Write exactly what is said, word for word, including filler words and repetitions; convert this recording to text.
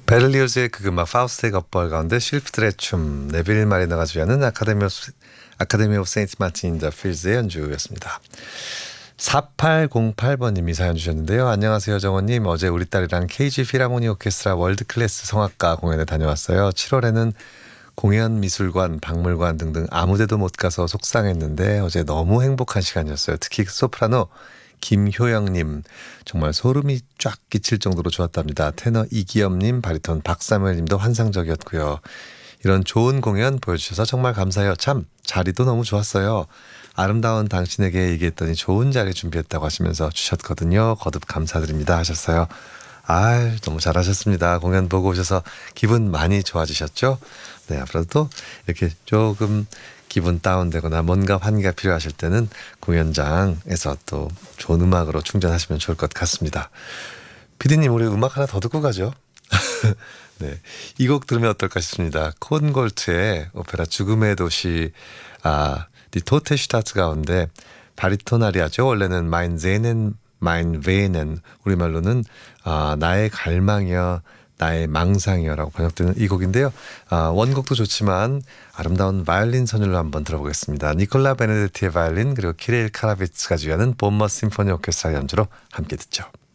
베를리오즈의 그 음악 파우스트의 겉벌 가운데 실프들의 춤, 네빌 마리너가 주연은 아카데미 오브, 아카데미 오브 세인트 마틴 인 더 필즈의 연주였습니다. 사팔공팔 번님이 사연 주셨는데요. 안녕하세요 정원님. 어제 우리 딸이랑 케이지 필하모니 오케스트라 월드클래스 성악가 공연에 다녀왔어요. 칠월에는 공연, 미술관, 박물관 등등 아무데도 못 가서 속상했는데 어제 너무 행복한 시간이었어요. 특히 소프라노 김효영님 정말 소름이 쫙 끼칠 정도로 좋았답니다. 테너 이기엄님, 바리톤 박사무엘님도 환상적이었고요. 이런 좋은 공연 보여주셔서 정말 감사해요. 참 자리도 너무 좋았어요. 아름다운 당신에게 얘기했더니 좋은 자리 준비했다고 하시면서 주셨거든요. 거듭 감사드립니다 하셨어요. 아, 너무 잘하셨습니다. 공연 보고 오셔서 기분 많이 좋아지셨죠? 네, 앞으로도 이렇게 조금 기분 다운되거나 뭔가 환기가 필요하실 때는 공연장에서 또 좋은 음악으로 충전하시면 좋을 것 같습니다. 피디님, 우리 음악 하나 더 듣고 가죠. 네, 이 곡 들으면 어떨까 싶습니다. 콘골트의 오페라 죽음의 도시 아, 디 토테 슈타트 가운데 바리톤 아리아죠. 원래는 마인 제넨 마인 베이넨, 우리말로는 아, 나의 갈망이여 나의 망상이여라고 번역되는 이 곡인데요. 아, 원곡도 좋지만 아름다운 바이올린 선율로 한번 들어보겠습니다. 니콜라 베네데티의 바이올린 그리고 키릴 카라비츠가 주연은 본머스 심포니 오케스트라 연주로 함께 듣죠.